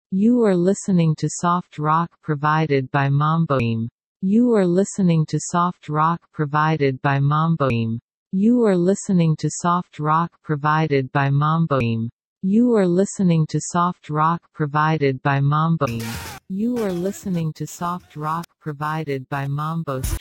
You are listening to soft rock provided by Mamboim. You are listening to soft rock provided by Mamboim. You are listening to soft rock provided by Mamboim. You are listening to soft rock provided by Mamboim. You are listening to soft rock provided by Mambo